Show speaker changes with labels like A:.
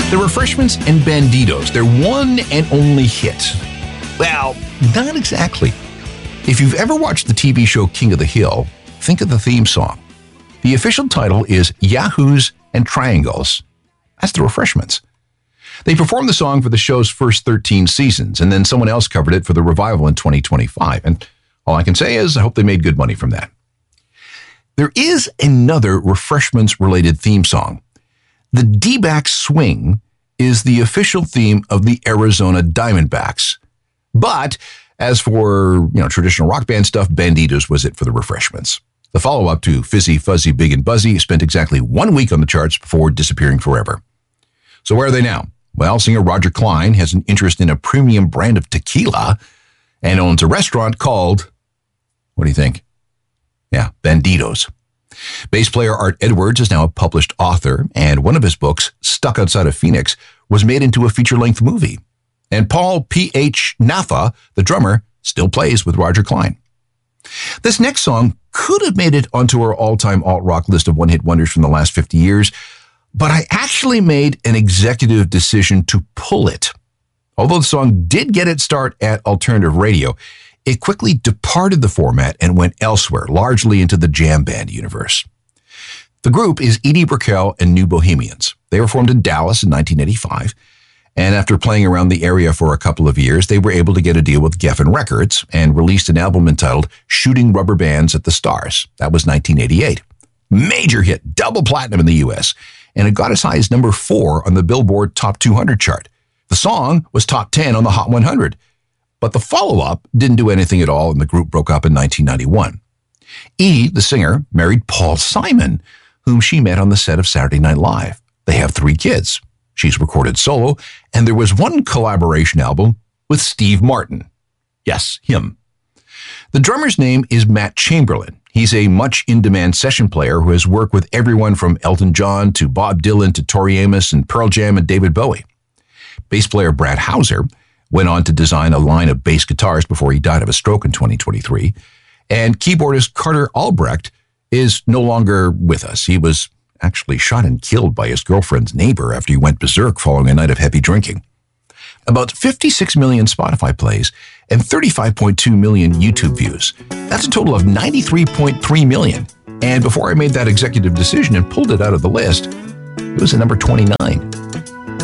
A: The Refreshments and Banditos, their one and only hit. Well, not exactly. If you've ever watched the TV show King of the Hill, think of the theme song. The official title is Yahoos and Triangles. That's the Refreshments. They performed the song for the show's first 13 seasons, and then someone else covered it for the revival in 2025. And all I can say is I hope they made good money from that. There is another Refreshments-related theme song. The D-Backs Swing is the official theme of the Arizona Diamondbacks. But as for, traditional rock band stuff, Banditos was it for the Refreshments. The follow-up to Fizzy, Fuzzy, Big and Buzzy spent exactly 1 week on the charts before disappearing forever. So where are they now? Well, singer Roger Clyne has an interest in a premium brand of tequila and owns a restaurant called, what do you think? Yeah, Banditos. Bass player Art Edwards is now a published author, and one of his books, Stuck Outside of Phoenix, was made into a feature-length movie. And Paul P.H. Naffa, the drummer, still plays with Roger Clyne. This next song could have made it onto our all-time alt-rock list of one-hit wonders from the last 50 years, but I actually made an executive decision to pull it. Although the song did get its start at alternative radio, it quickly departed the format and went elsewhere, largely into the jam band universe. The group is Edie Brickell and New Bohemians. They were formed in Dallas in 1985, and after playing around the area for a couple of years, they were able to get a deal with Geffen Records and released an album entitled Shooting Rubber Bands at the Stars. That was 1988. Major hit, double platinum in the U.S., and it got as high as number 4 on the Billboard Top 200 chart. The song was top 10 on the Hot 100. But the follow-up didn't do anything at all, and the group broke up in 1991. Edie, the singer, married Paul Simon, whom she met on the set of Saturday Night Live. They have 3 kids. She's recorded solo, and there was one collaboration album with Steve Martin. Yes, him. The drummer's name is Matt Chamberlain. He's a much in-demand session player who has worked with everyone from Elton John to Bob Dylan to Tori Amos and Pearl Jam and David Bowie. Bass player Brad Hauser went on to design a line of bass guitars before he died of a stroke in 2023. And keyboardist Carter Albrecht is no longer with us. He was actually shot and killed by his girlfriend's neighbor after he went berserk following a night of heavy drinking. About 56 million Spotify plays and 35.2 million YouTube views. That's a total of 93.3 million. And before I made that executive decision and pulled it out of the list, it was at number 29.